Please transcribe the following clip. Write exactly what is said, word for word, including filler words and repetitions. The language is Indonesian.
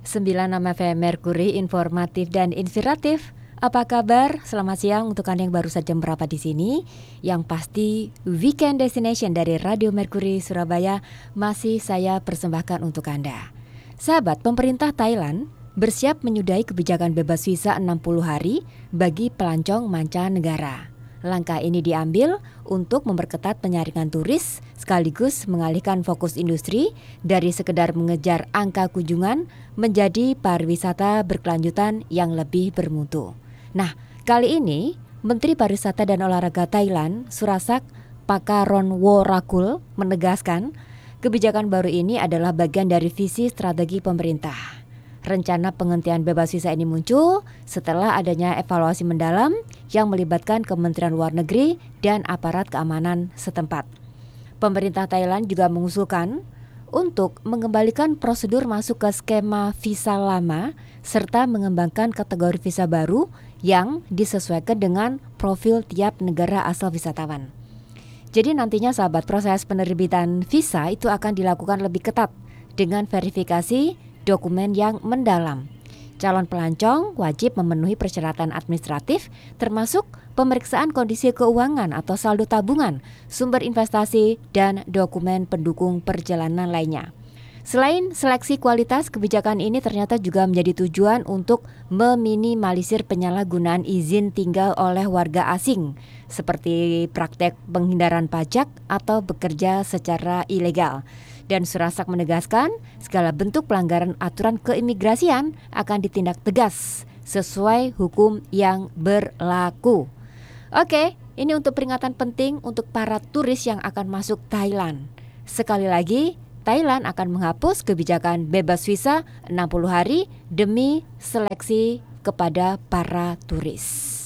sembilan puluh enam F M Merkuri, informatif dan inspiratif. Apa kabar? Selamat siang untuk Anda yang baru saja merapat di sini. Yang pasti Weekend Destination dari Radio Merkuri Surabaya masih saya persembahkan untuk Anda. Sahabat, pemerintah Thailand bersiap menyudahi kebijakan bebas visa enam puluh hari bagi pelancong mancanegara. Langkah ini diambil untuk memperketat penyaringan turis sekaligus mengalihkan fokus industri dari sekedar mengejar angka kunjungan menjadi pariwisata berkelanjutan yang lebih bermutu. Nah, kali ini Menteri Pariwisata dan Olahraga Thailand, Surasak Pakaronworakul, menegaskan kebijakan baru ini adalah bagian dari visi strategi pemerintah. Rencana penghentian bebas visa ini muncul setelah adanya evaluasi mendalam yang melibatkan Kementerian Luar Negeri dan aparat keamanan setempat. Pemerintah Thailand juga mengusulkan untuk mengembalikan prosedur masuk ke skema visa lama serta mengembangkan kategori visa baru yang disesuaikan dengan profil tiap negara asal wisatawan. Jadi nantinya sahabat, proses penerbitan visa itu akan dilakukan lebih ketat dengan verifikasi dokumen yang mendalam. Calon pelancong wajib memenuhi persyaratan administratif termasuk pemeriksaan kondisi keuangan atau saldo tabungan, sumber investasi, dan dokumen pendukung perjalanan lainnya. Selain seleksi kualitas, kebijakan ini ternyata juga menjadi tujuan untuk meminimalisir penyalahgunaan izin tinggal oleh warga asing seperti praktek penghindaran pajak atau bekerja secara ilegal. Dan Surasak menegaskan segala bentuk pelanggaran aturan keimigrasian akan ditindak tegas sesuai hukum yang berlaku. Oke, ini untuk peringatan penting untuk para turis yang akan masuk Thailand. Sekali lagi, Thailand akan menghapus kebijakan bebas visa enam puluh hari demi seleksi kepada para turis.